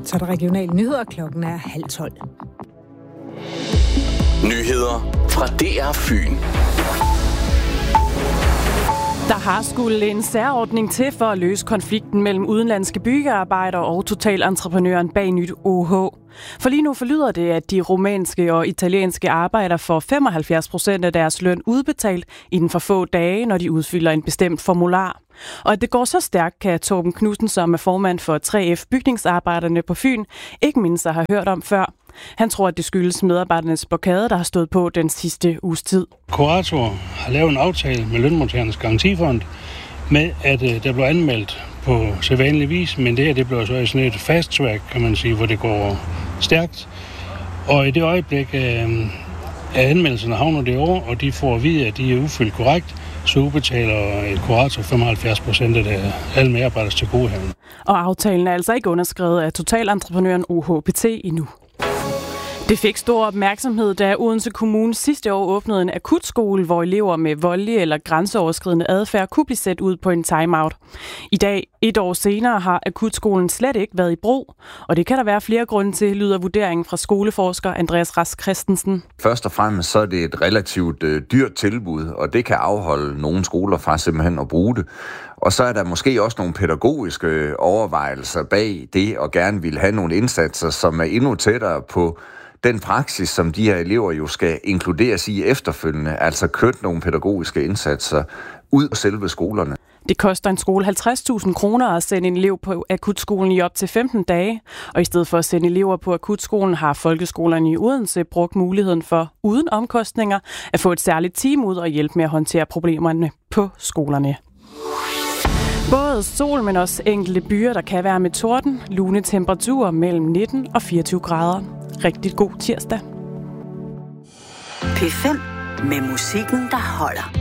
Så er der regionale nyheder. Klokken er 11:30. Nyheder fra DR Fyn. Der har skulle en særordning til for at løse konflikten mellem udenlandske byggearbejdere og totalentreprenøren bag Nyt OH. For lige nu forlyder det, at de rumænske og italienske arbejdere får 75% af deres løn udbetalt inden for få dage, når de udfylder en bestemt formular. Og at det går så stærkt, kan Torben Knudsen, som er formand for 3F Bygningsarbejderne på Fyn, ikke mindst har hørt om før. Han tror, at det skyldes medarbejdernes blokade, der har stået på den sidste uges tid. Kurator har lavet en aftale med Lønmodtagernes Garantifond med, at der blev anmeldt på sædvanlig vis, men det blev så sådan et fast track, kan man sige, hvor det går stærkt. Og i det øjeblik af anmeldelserne havner det over, og de får at vide, at de er udfyldt korrekt, så udbetaler kurator 75% af alle medarbejders tilgodehavende. Og aftalen er altså ikke underskrevet af totalentreprenøren OHPT endnu. Det fik stor opmærksomhed, da Odense Kommune sidste år åbnede en akutskole, hvor elever med voldelig eller grænseoverskridende adfærd kunne blive sat ud på en timeout. I dag, et år senere, har akutskolen slet ikke været i brug, og det kan der være flere grunde til, lyder vurderingen fra skoleforsker Andreas Rask Christensen. Først og fremmest så er det et relativt dyrt tilbud, og det kan afholde nogle skoler fra simpelthen at bruge det. Og så er der måske også nogle pædagogiske overvejelser bag det, og gerne vil have nogle indsatser, som er endnu tættere på den praksis, som de her elever jo skal inkluderes i efterfølgende, altså kørt nogle pædagogiske indsatser ud af selve skolerne. Det koster en skole 50.000 kroner at sende en elev på akutskolen i op til 15 dage, og i stedet for at sende elever på akutskolen har folkeskolerne i Odense brugt muligheden for, uden omkostninger, at få et særligt team ud og hjælpe med at håndtere problemerne på skolerne. Både sol, men også enkelte byer, der kan være med torden, lune temperaturer mellem 19 og 24 grader. Rigtig god tirsdag. P5 med musikken, der holder.